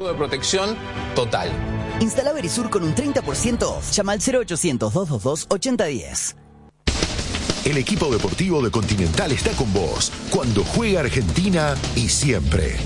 de protección total. Instala Verisur con un 30% off. Llama al 0800-222-8010. El equipo deportivo de Continental está con vos cuando juega Argentina y siempre.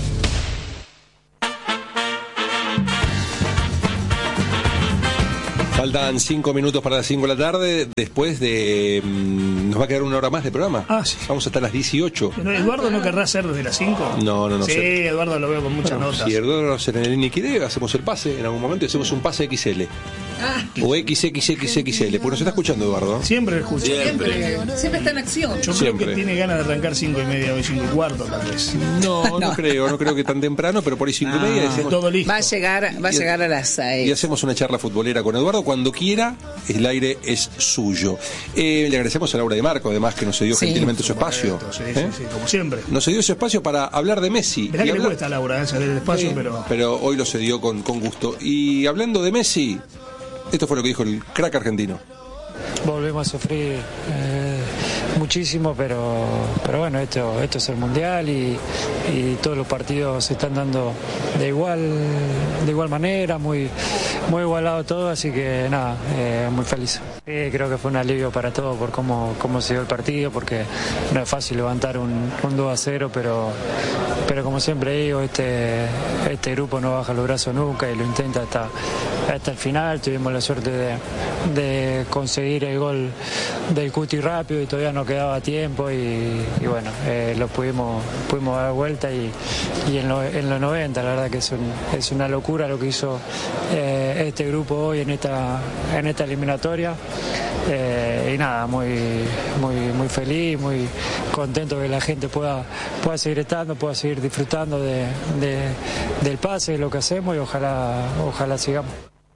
Faltan 5 minutos para las 5 de la tarde. Después de... nos va a quedar una hora más de programa. Sí. Vamos hasta las 18. ¿Pero Eduardo no querrá ser desde las 5? No. Sí, Eduardo lo veo con muchas notas. Si Eduardo se en el Iniquideo, hacemos el pase en algún momento y hacemos un pase XL. O XXXXL. Porque nos está escuchando Eduardo. Siempre lo escucha. Siempre está en acción. Yo creo que tiene ganas de arrancar 5:30 o 5:15 tal vez. No creo que tan temprano, pero por ahí 5:30 decimos, todo listo. Va a llegar a las 6. Y hacemos una charla futbolera con Eduardo cuando quiera. El aire es suyo. Le agradecemos a Laura de Marco, además, que nos cedió gentilmente su espacio. Sí, como siempre. Nos cedió ese espacio para hablar de Messi. Verá que le cuesta a Laura ceder el espacio, pero hoy lo cedió con gusto. Y hablando de Messi, esto fue lo que dijo el crack argentino. Volvemos a sufrir muchísimo, pero bueno, esto es el Mundial y todos los partidos se están dando de igual manera, muy igualado todo, así que nada, muy feliz. Creo que fue un alivio para todos por cómo se dio el partido, porque no es fácil levantar un 2-0, pero como siempre digo, este grupo no baja los brazos nunca y lo intenta hasta el final. Tuvimos la suerte de conseguir el gol del Cuti rápido y todavía no quedaba tiempo y bueno, lo pudimos dar vuelta y en los 90 la verdad que es una locura lo que hizo este grupo hoy en esta eliminatoria. Y nada, muy feliz, muy contento que la gente pueda seguir estando, pueda seguir disfrutando del pase, de lo que hacemos y ojalá sigamos.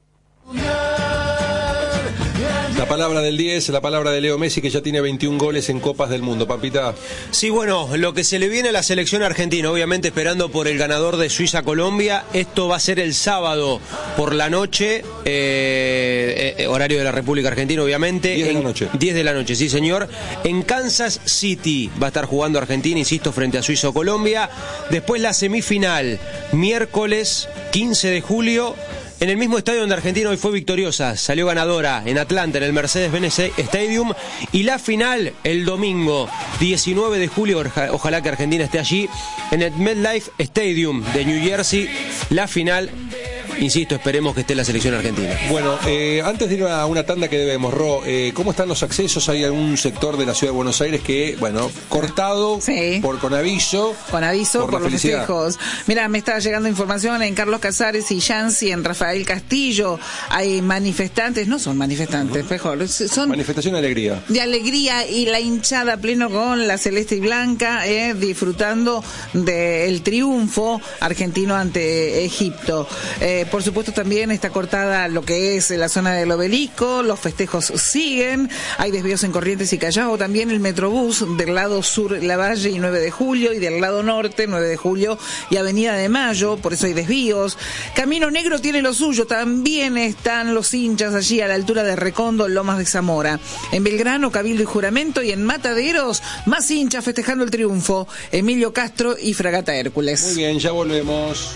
La palabra del 10, la palabra de Leo Messi, que ya tiene 21 goles en Copas del Mundo. Pampita. Sí, bueno, lo que se le viene a la selección argentina, obviamente esperando por el ganador de Suiza-Colombia. Esto va a ser el sábado por la noche, horario de la República Argentina, obviamente. 10 de la noche. 10 de la noche, sí, señor. En Kansas City va a estar jugando Argentina, insisto, frente a Suiza-Colombia. Después la semifinal, miércoles 15 de julio. En el mismo estadio donde Argentina hoy fue victoriosa, salió ganadora en Atlanta, en el Mercedes-Benz Stadium, y la final el domingo 19 de julio, ojalá que Argentina esté allí, en el MetLife Stadium de New Jersey, la final. Insisto, esperemos que esté la selección argentina. Bueno, antes de ir a una tanda que debemos, Ro, ¿cómo están los accesos? Hay algún sector de la ciudad de Buenos Aires que, bueno, cortado con aviso. Con aviso por los festejos. Mira, me está llegando información en Carlos Casares y Yancy, en Rafael Castillo. Hay manifestantes, no son manifestantes, mejor, son... Manifestación de alegría. De alegría y la hinchada pleno con la celeste y blanca, disfrutando del triunfo argentino ante Egipto. Por supuesto también está cortada lo que es la zona del Obelisco, los festejos siguen, hay desvíos en Corrientes y Callao, también el Metrobús del lado sur Lavalle y 9 de Julio, y del lado norte 9 de Julio y Avenida de Mayo, por eso hay desvíos. Camino Negro tiene lo suyo, también están los hinchas allí a la altura de Recondo, Lomas de Zamora. En Belgrano, Cabildo y Juramento, y en Mataderos, más hinchas festejando el triunfo, Emilio Castro y Fragata Hércules. Muy bien, ya volvemos.